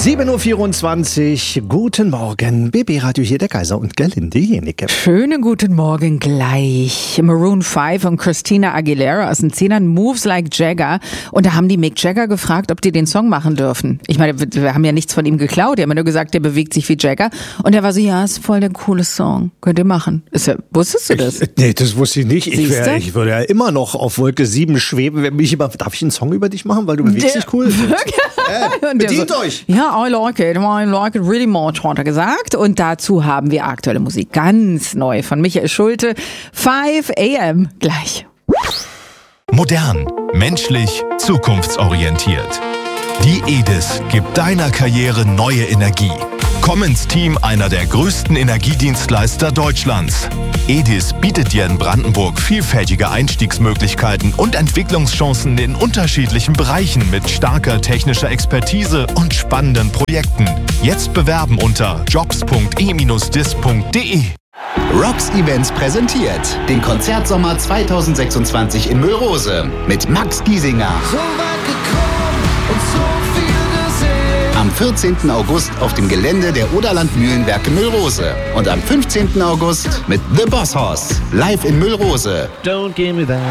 7.24 Uhr, guten Morgen. BB Radio hier, der Kaiser und Gerlinde Jenecke. Schönen guten Morgen gleich. Maroon 5 und Christina Aguilera aus den 10ern, Moves Like Jagger. Und da haben die Mick Jagger gefragt, ob die den Song machen dürfen. Ich meine, wir haben ja nichts von ihm geklaut. Die haben ja nur gesagt, der bewegt sich wie Jagger. Und er war so, ja, ist voll der coole Song. Könnt ihr machen. Wusstest du das? Nee, das wusste ich nicht. Ich würde ja immer noch auf Wolke 7 schweben. Darf ich einen Song über dich machen, weil du bewegst dich cool? Bedient euch! Ja, I like it really much, hat er gesagt. Und dazu haben wir aktuelle Musik, ganz neu von Michael Schulte. 5 AM gleich. Modern, menschlich, zukunftsorientiert. Die EDIS gibt deiner Karriere neue Energie. Komm ins Team einer der größten Energiedienstleister Deutschlands. EDIS bietet dir in Brandenburg vielfältige Einstiegsmöglichkeiten und Entwicklungschancen in unterschiedlichen Bereichen mit starker technischer Expertise und spannenden Projekten. Jetzt bewerben unter jobs.e-dis.de. Rocks Events präsentiert den Konzertsommer 2026 in Müllrose mit Max Giesinger. So weit gekommen und so viel gesehen. Am 14. August auf dem Gelände der Oderland Mühlenwerke Müllrose. Und am 15. August mit The Boss Hoss live in Müllrose. Don't give me that.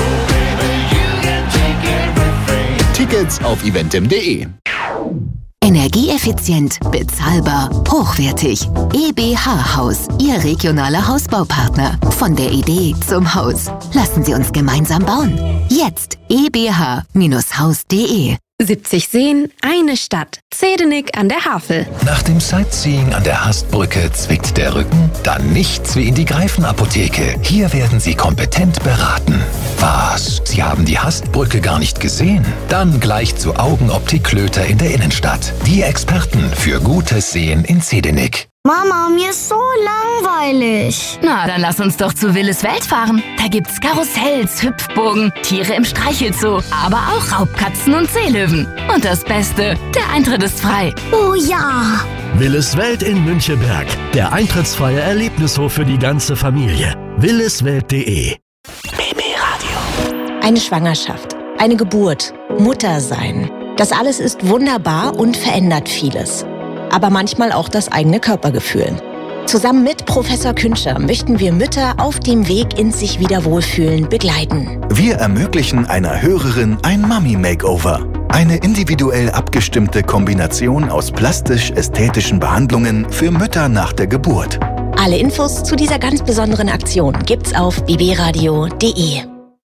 Tickets auf eventim.de. Energieeffizient, bezahlbar, hochwertig. EBH Haus, Ihr regionaler Hausbaupartner. Von der Idee zum Haus. Lassen Sie uns gemeinsam bauen. Jetzt ebh-haus.de. 70 Seen, eine Stadt. Zedenik an der Havel. Nach dem Sightseeing an der Hastbrücke zwickt der Rücken? Dann nichts wie in die Greifenapotheke. Hier werden Sie kompetent beraten. Was? Sie haben die Hastbrücke gar nicht gesehen? Dann gleich zu Augenoptik Klöter in der Innenstadt. Die Experten für gutes Sehen in Zedenik. Mama, mir ist so langweilig. Na, dann lass uns doch zu Willis Welt fahren. Da gibt's Karussells, Hüpfburgen, Tiere im Streichelzoo, aber auch Raubkatzen und Seelöwen. Und das Beste, der Eintritt ist frei. Oh ja. Willis Welt in Münchenberg. Der eintrittsfreie Erlebnishof für die ganze Familie. williswelt.de. BB Radio. Eine Schwangerschaft, eine Geburt, Mutter sein. Das alles ist wunderbar und verändert vieles. Aber manchmal auch das eigene Körpergefühl. Zusammen mit Professor Künscher möchten wir Mütter auf dem Weg ins sich wieder wohlfühlen begleiten. Wir ermöglichen einer Hörerin ein Mummy-Makeover. Eine individuell abgestimmte Kombination aus plastisch-ästhetischen Behandlungen für Mütter nach der Geburt. Alle Infos zu dieser ganz besonderen Aktion gibt's auf bbradio.de.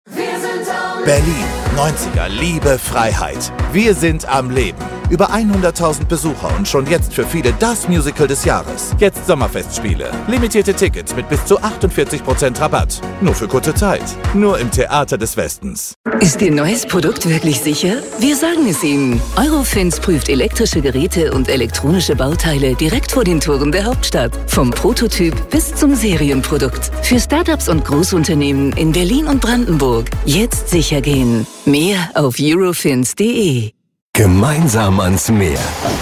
Berlin, 90er, Liebe, Freiheit. Wir sind am Leben. Über 100.000 Besucher und schon jetzt für viele das Musical des Jahres. Jetzt Sommerfestspiele. Limitierte Tickets mit bis zu 48% Rabatt. Nur für kurze Zeit. Nur im Theater des Westens. Ist Ihr neues Produkt wirklich sicher? Wir sagen es Ihnen. Eurofins prüft elektrische Geräte und elektronische Bauteile direkt vor den Toren der Hauptstadt. Vom Prototyp bis zum Serienprodukt. Für Startups und Großunternehmen in Berlin und Brandenburg. Jetzt sicher gehen. Mehr auf eurofins.de. Gemeinsam ans Meer.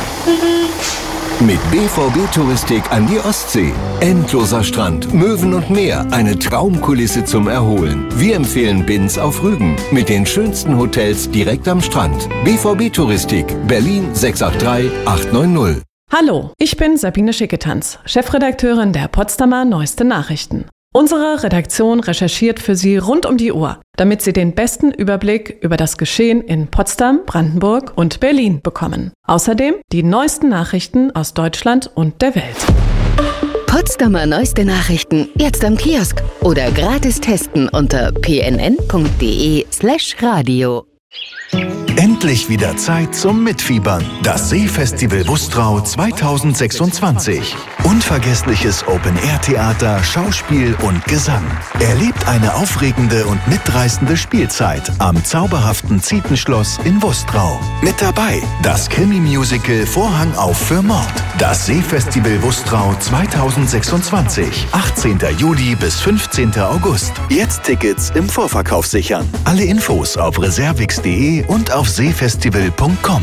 Mit BVB Touristik an die Ostsee. Endloser Strand, Möwen und Meer, eine Traumkulisse zum Erholen. Wir empfehlen Binz auf Rügen mit den schönsten Hotels direkt am Strand. BVB Touristik, Berlin 683 890. Hallo, ich bin Sabine Schicketanz, Chefredakteurin der Potsdamer Neueste Nachrichten. Unsere Redaktion recherchiert für Sie rund um die Uhr, damit Sie den besten Überblick über das Geschehen in Potsdam, Brandenburg und Berlin bekommen. Außerdem die neuesten Nachrichten aus Deutschland und der Welt. Potsdamer Neueste Nachrichten jetzt am Kiosk oder gratis testen unter pnn.de/radio. Endlich wieder Zeit zum Mitfiebern. Das Seefestival Wustrau 2026. Unvergessliches Open-Air-Theater, Schauspiel und Gesang. Erlebt eine aufregende und mitreißende Spielzeit am zauberhaften Zietenschloss in Wustrau. Mit dabei das Krimi-Musical Vorhang auf für Mord. Das Seefestival Wustrau 2026. 18. Juli bis 15. August. Jetzt Tickets im Vorverkauf sichern. Alle Infos auf reservix.de und auf seefestival.com.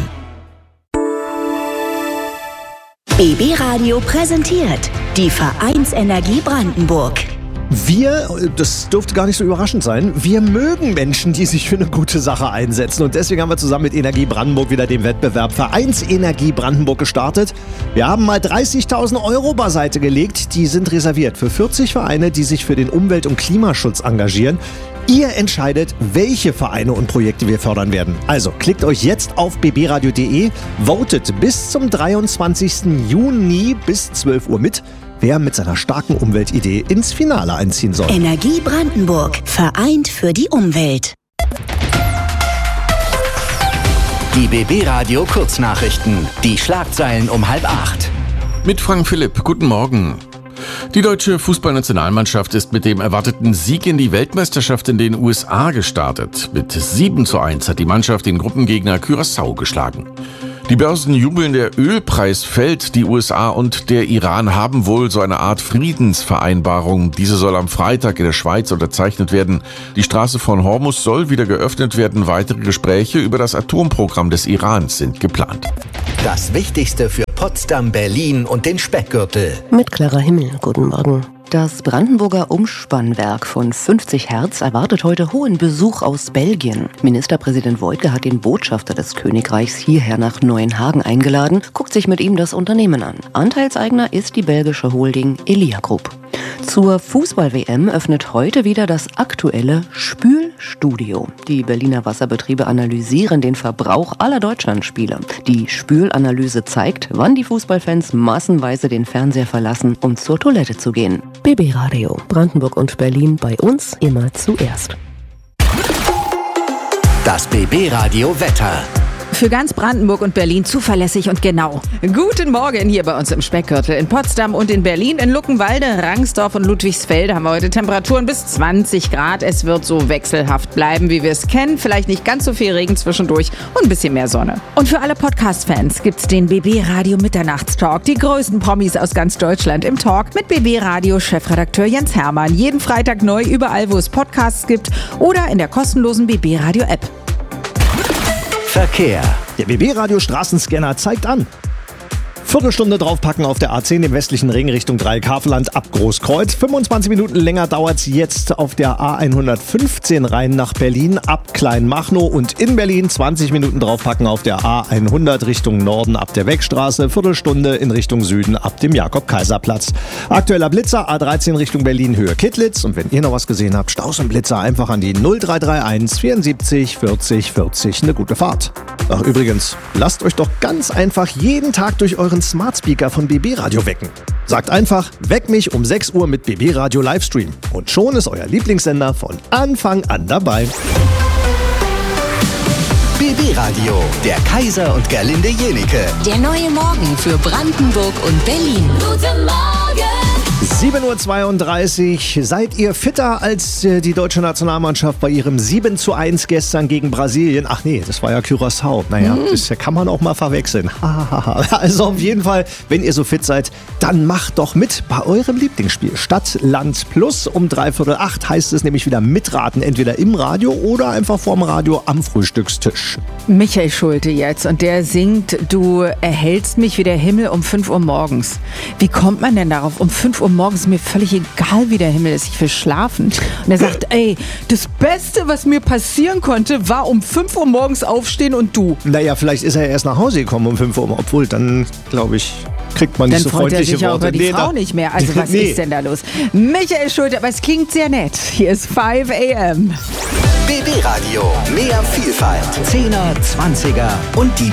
BB Radio präsentiert die Vereinsenergie Brandenburg. Das dürfte gar nicht so überraschend sein, wir mögen Menschen, die sich für eine gute Sache einsetzen. Und deswegen haben wir zusammen mit Energie Brandenburg wieder den Wettbewerb Vereinsenergie Brandenburg gestartet. Wir haben mal 30.000 Euro beiseite gelegt. Die sind reserviert für 40 Vereine, die sich für den Umwelt- und Klimaschutz engagieren. Ihr entscheidet, welche Vereine und Projekte wir fördern werden. Also klickt euch jetzt auf bbradio.de, votet bis zum 23. Juni bis 12 Uhr mit, wer mit seiner starken Umweltidee ins Finale einziehen soll. Energie Brandenburg. Vereint für die Umwelt. Die BB Radio Kurznachrichten. Die Schlagzeilen um 7:30. Mit Frank Philipp. Guten Morgen. Die deutsche Fußballnationalmannschaft ist mit dem erwarteten Sieg in die Weltmeisterschaft in den USA gestartet. Mit 7:1 hat die Mannschaft den Gruppengegner Curaçao geschlagen. Die Börsen jubeln, der Ölpreis fällt. Die USA und der Iran haben wohl so eine Art Friedensvereinbarung. Diese soll am Freitag in der Schweiz unterzeichnet werden. Die Straße von Hormuz soll wieder geöffnet werden. Weitere Gespräche über das Atomprogramm des Irans sind geplant. Das Wichtigste für Potsdam, Berlin und den Speckgürtel. Mit Clara Himmel, guten Morgen. Das Brandenburger Umspannwerk von 50 Hertz erwartet heute hohen Besuch aus Belgien. Ministerpräsident Woidke hat den Botschafter des Königreichs hierher nach Neuenhagen eingeladen, guckt sich mit ihm das Unternehmen an. Anteilseigner ist die belgische Holding Elia Group. Zur Fußball-WM öffnet heute wieder das aktuelle Spülstudio. Die Berliner Wasserbetriebe analysieren den Verbrauch aller Deutschlandspieler. Die Spülanalyse zeigt, wann die Fußballfans massenweise den Fernseher verlassen, um zur Toilette zu gehen. BB Radio, Brandenburg und Berlin, bei uns immer zuerst. Das BB Radio Wetter. Für ganz Brandenburg und Berlin zuverlässig und genau. Guten Morgen hier bei uns im Speckgürtel. In Potsdam und in Berlin, in Luckenwalde, Rangsdorf und Ludwigsfelde haben wir heute Temperaturen bis 20 Grad. Es wird so wechselhaft bleiben, wie wir es kennen. Vielleicht nicht ganz so viel Regen zwischendurch und ein bisschen mehr Sonne. Und für alle Podcast-Fans gibt's den BB Radio Mitternachtstalk. Die größten Promis aus ganz Deutschland im Talk mit BB Radio Chefredakteur Jens Hermann. Jeden Freitag neu überall, wo es Podcasts gibt oder in der kostenlosen BB Radio App. Verkehr. Der BB-Radio Straßenscanner zeigt an. Viertelstunde draufpacken auf der A10 im westlichen Ring Richtung Dreieckhavelland ab Großkreuz. 25 Minuten länger dauert es jetzt auf der A115 rein nach Berlin ab Kleinmachnow und in Berlin 20 Minuten draufpacken auf der A100 Richtung Norden ab der Weckstraße. Viertelstunde in Richtung Süden ab dem Jakob-Kaiser-Platz. Aktueller Blitzer A13 Richtung Berlin Höhe Kittlitz. Und wenn ihr noch was gesehen habt, Staus und Blitzer einfach an die 0331 74 40 40. Eine gute Fahrt. Ach übrigens, lasst euch doch ganz einfach jeden Tag durch euren Smart Speaker von BB Radio wecken. Sagt einfach, weck mich um 6 Uhr mit BB Radio Livestream. Und schon ist euer Lieblingssender von Anfang an dabei. BB Radio, der Kaiser und Gerlinde Jenike. Der neue Morgen für Brandenburg und Berlin. Guten Morgen! 7:32 Uhr. Seid ihr fitter als die deutsche Nationalmannschaft bei ihrem 7:1 gestern gegen Brasilien? Ach nee, das war ja Curaçao. Naja, das kann man auch mal verwechseln. Also auf jeden Fall, wenn ihr so fit seid, dann macht doch mit bei eurem Lieblingsspiel. Stadt, Land, Plus um 7:45 heißt es nämlich wieder mitraten. Entweder im Radio oder einfach vorm Radio am Frühstückstisch. Michael Schulte jetzt und der singt, du erhältst mich wie der Himmel um 5 Uhr morgens. Wie kommt man denn darauf? Um 5 Uhr morgens ist mir völlig egal, wie der Himmel ist. Ich will schlafen. Und er sagt, ey, das Beste, was mir passieren konnte, war um 5 Uhr morgens aufstehen und du. Naja, vielleicht ist er erst nach Hause gekommen um 5 Uhr, obwohl dann, glaube ich, kriegt man nicht so freundliche Worte. Dann freut er sich auch über die Frau nicht mehr. Also was ist denn da los? Michael Schulte, aber es klingt sehr nett. Hier ist 5 AM. BB Radio, mehr Vielfalt. 10er, 20er und die